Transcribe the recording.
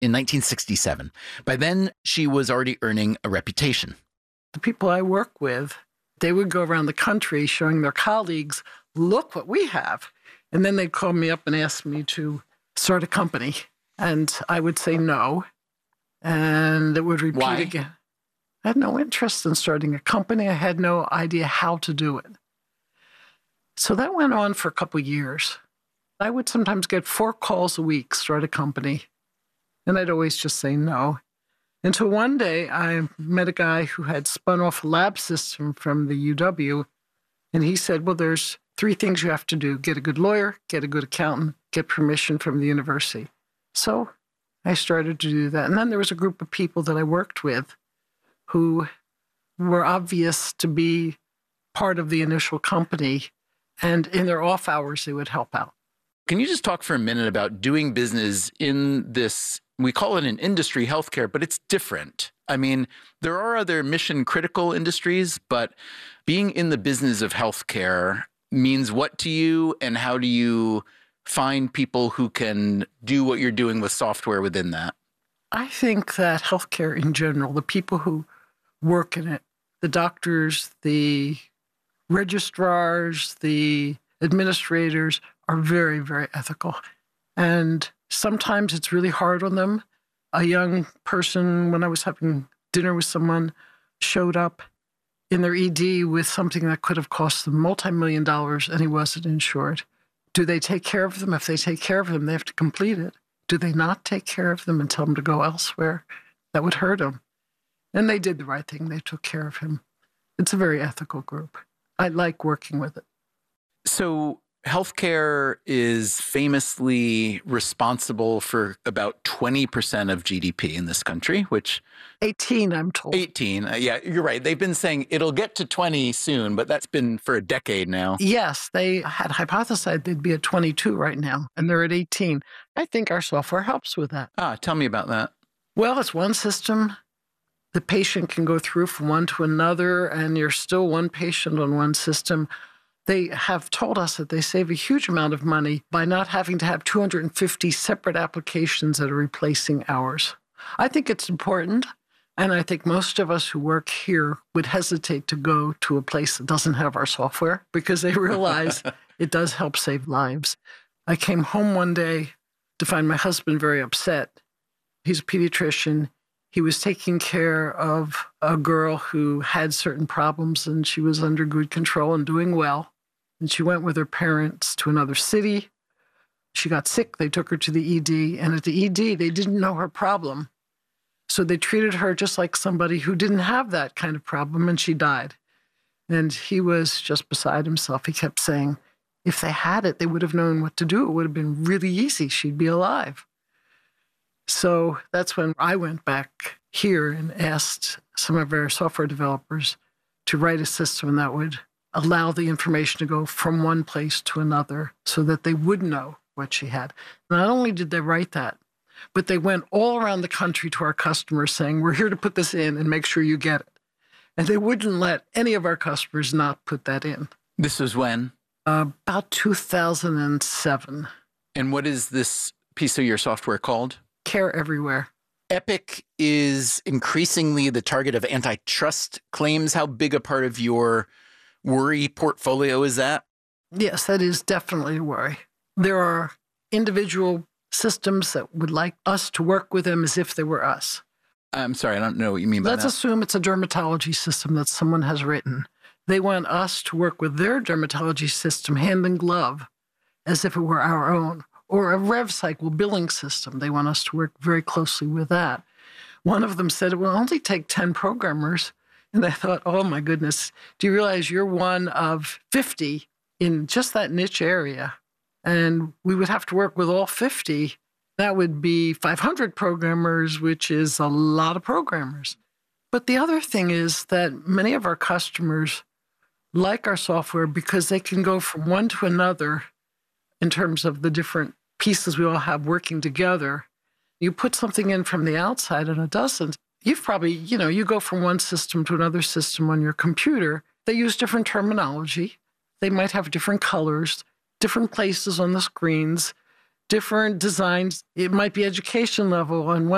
in 1967. By then, she was already earning a reputation. The people I work with, they would go around the country showing their colleagues, look what we have. And then they'd call me up and ask me to start a company. And I would say no. And it would repeat again. I had no interest in starting a company. I had no idea how to do it. So that went on for a couple of years. I would sometimes get 4 calls a week, start a company. And I'd always just say no. Until one day I met a guy who had spun off a lab system from the UW. And he said, well, there's 3 things you have to do. Get a good lawyer, get a good accountant, get permission from the university. So I started to do that. And then there was a group of people that I worked with who were obvious to be part of the initial company. And in their off hours, they would help out. Can you just talk for a minute about doing business in this, we call it an industry, healthcare, but it's different. I mean, there are other mission critical industries, but being in the business of healthcare means what to you, and how do you find people who can do what you're doing with software within that? I think that healthcare in general, the people who work in it, the doctors, the registrars, the administrators are very, very ethical. And sometimes it's really hard on them. A young person, when I was having dinner with someone, showed up in their ED with something that could have cost them multi-million dollars, and he wasn't insured. Do they take care of them? If they take care of them, they have to complete it. Do they not take care of them and tell them to go elsewhere? That would hurt them. And they did the right thing. They took care of him. It's a very ethical group. I like working with it. So healthcare is famously responsible for about 20% of GDP in this country, which 18, I'm told. 18. Yeah, you're right. They've been saying it'll get to 20 soon, but that's been for a decade now. Yes, they had hypothesized they'd be at 22 right now, and they're at 18. I think our software helps with that. Tell me about that. Well, it's one system. The patient can go through from one to another, and you're still one patient on one system. They have told us that they save a huge amount of money by not having to have 250 separate applications that are replacing ours. I think it's important, and I think most of us who work here would hesitate to go to a place that doesn't have our software because they realize it does help save lives. I came home one day to find my husband very upset. He's a pediatrician. He was taking care of a girl who had certain problems, and she was under good control and doing well. And she went with her parents to another city. She got sick. They took her to the ED. And at the ED, they didn't know her problem. So they treated her just like somebody who didn't have that kind of problem, and she died. And he was just beside himself. He kept saying, if they had it, they would have known what to do. It would have been really easy. She'd be alive. So that's when I went back here and asked some of our software developers to write a system that would allow the information to go from one place to another so that they would know what she had. Not only did they write that, but they went all around the country to our customers saying, we're here to put this in and make sure you get it. And they wouldn't let any of our customers not put that in. This was when? About 2007. And what is this piece of your software called? Care Everywhere. Epic is increasingly the target of antitrust claims. How big a part of your worry portfolio is that? Yes, that is definitely a worry. There are individual systems that would like us to work with them as if they were us. I'm sorry, I don't know what you mean by that. Let's assume it's a dermatology system that someone has written. They want us to work with their dermatology system hand in glove as if it were our own. Or a rev cycle billing system. They want us to work very closely with that. One of them said it will only take 10 programmers. And I thought, oh my goodness, do you realize you're one of 50 in just that niche area? And we would have to work with all 50. That would be 500 programmers, which is a lot of programmers. But the other thing is that many of our customers like our software because they can go from one to another in terms of the different pieces we all have working together. You put something in from the outside and it doesn't. You've probably, you go from one system to another system on your computer. They use different terminology. They might have different colors, different places on the screens, different designs. It might be education level on one